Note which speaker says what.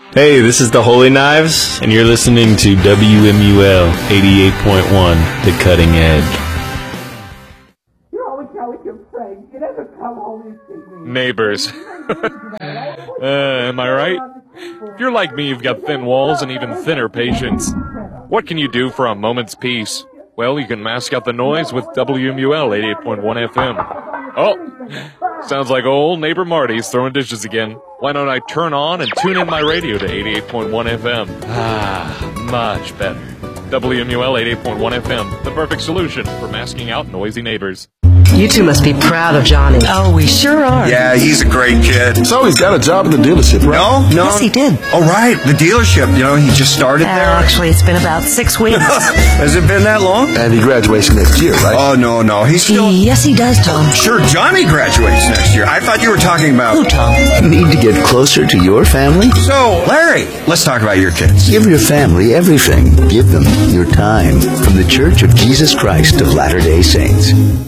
Speaker 1: Hey, this is the Holy Knives, and you're listening to WMUL 88.1, The Cutting Edge.
Speaker 2: You're always out with your friends. You never come home and see me.
Speaker 3: Neighbors. Am I right? If you're like me, you've got thin walls and even thinner patience. What can you do for a moment's peace? Well, you can mask out the noise with WMUL 88.1 FM. Oh, sounds like old neighbor Marty's throwing dishes again. Why don't I turn on and tune in my radio to 88.1 FM? Ah, much better. WMUL 88.1 FM, the perfect solution for masking out noisy neighbors.
Speaker 4: You two must be proud of Johnny.
Speaker 5: Oh, we sure are.
Speaker 6: Yeah, he's a great kid.
Speaker 7: So he's got a job at the dealership, right?
Speaker 6: No.
Speaker 5: Yes, he did.
Speaker 6: Oh, right, the dealership. You know, he just started there.
Speaker 5: Actually, it's been about 6 weeks.
Speaker 6: Has it been that long?
Speaker 7: And he graduates next year, right?
Speaker 6: Oh, no. He's still...
Speaker 5: Yes, he does, Tom.
Speaker 6: Sure, Johnny graduates next year. I thought you were talking about...
Speaker 5: Who, Tom?
Speaker 8: Need to get closer to your family?
Speaker 6: So, Larry, let's talk about your kids.
Speaker 8: Give your family everything. Give them your time. From the Church of Jesus Christ of Latter-day Saints.